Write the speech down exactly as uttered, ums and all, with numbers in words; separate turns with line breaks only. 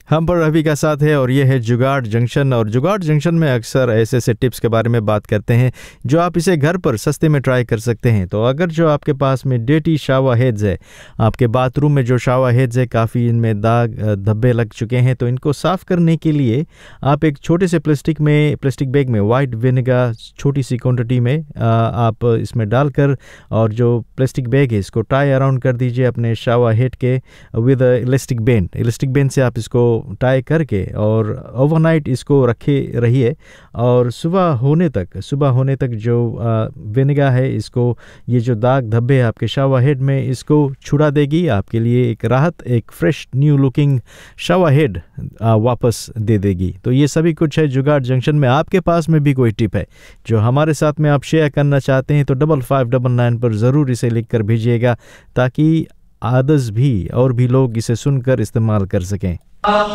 हम पर रवि का साथ है और ये है जुगाड़ जंक्शन। और जुगाड़ जंक्शन में अक्सर ऐसे ऐसे टिप्स के बारे में बात करते हैं जो आप इसे घर पर सस्ते में ट्राई कर सकते हैं। तो अगर जो आपके पास में डेटी शावर हेड्स है, आपके बाथरूम में जो शावर हेड्स है काफ़ी इनमें दाग धब्बे लग चुके हैं, तो इनको साफ़ करने के लिए आप एक छोटे से प्लास्टिक में प्लास्टिक बैग में वाइट विनेगर छोटी सी क्वान्टिटी में आप इसमें डालकर और जो प्लास्टिक बैग है इसको टाई अराउंड कर दीजिए अपने शावर हेड के with elastic band. Elastic band से आप इसको टाई करके और ओवरनाइट इसको रखे रहिए और सुबह होने तक सुबह होने तक जो विनेगर है इसको ये जो दाग धब्बे आपके शावर हेड में इसको छुड़ा देगी। आपके लिए एक राहत, एक fresh new looking shower head वापस दे देगी। तो ये सभी कुछ है जुगाड़ जंक्शन में। आपके पास में भी कोई टिप है जो हमारे साथ में आप शेयर करना चाहते हैं तो डबल फाइव डबल नाइन पर ज़रूर इसे लिख कर भेजिएगा ताकि अदर्स भी और भी लोग इसे सुनकर इस्तेमाल कर सकें।